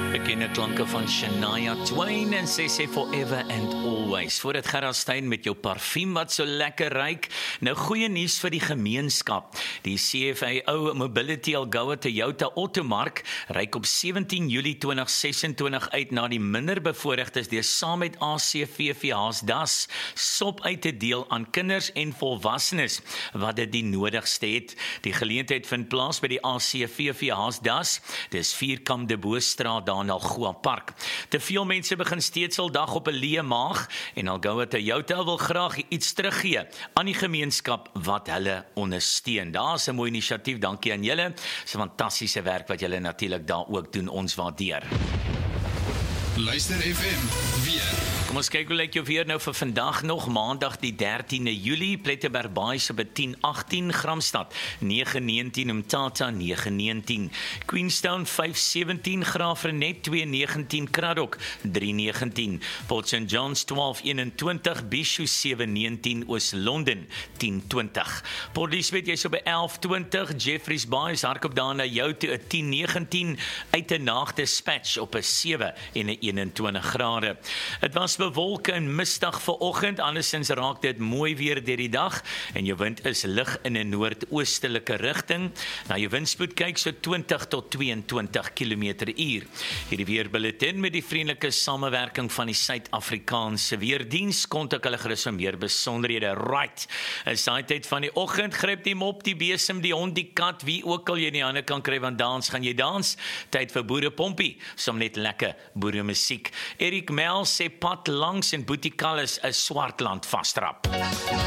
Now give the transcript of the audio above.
Bekende klanke van Shania Twain en sy sê forever and always. Voordat Gerard Stein met jou parfuum wat so lekker ruik. Nou goeie nuus vir die gemeenskap. Die CFAO Mobility Algoa Toyota Automark reik op 17 Julie 2026 uit na die minderbevoorregtes deur saam met ACVVH's DAS sop uit te deel aan kinders en volwassenes wat dit die nodigste het. Die geleentheid vind plaas by die ACVVH's DAS. Dis 4 Kam de Boestraat daar in Algoa Park. Te veel mense begin steeds al dag op 'n leë maag en Algoa Toyota wil graag iets teruggee aan die gemeenskap wat hulle ondersteun. Daar's 'n mooi inisiatief, dankie aan julle. Dis 'n fantastiese werk wat julle natuurlik daar ook doen, ons waardeer. Luister FM, weer. Kom ons kyk hoe lyk jou weer nou vir vandag nog, maandag die 13de Julie, Plettenberg Baai se by 10:18, Gramstad 9:19, Mthatha 9:19, Queenstown 5:17, Graafrenet 2:19, Kraddock 3:19, Port St John's 12:21, Bishu 7:19, Oos-London 10:20, Port Elizabeth jy's op by 11:20, Jeffreys Bay is hardop daar na jou toe 'n 10:19, Uitenaag Dispatch op 'n 7 en 'n 21 grade. Dit was bewolke en mistig vanoggend, andersins raak dit mooi weer deur die dag en jou wind is lig in 'n noordoostelike rigting. Na jou windspoed kyk so 20 tot 22 km/h. Hierdie weerbulletin met die vriendelike samewerking van die Suid-Afrikaanse Weerdiens. Kontak hulle gerus vir meer besonderhede. Right. Is daai tyd van die oggend, gryp die mop, die besem, die hond, die kat, wie ook al jy in die hande kan kry, want dans gaan jy dans. Tyd vir boerepompie, som net lekker boeremusiek. Erik Mel sê pad langs en Boetie Kallis 'n Swartland vasdrap.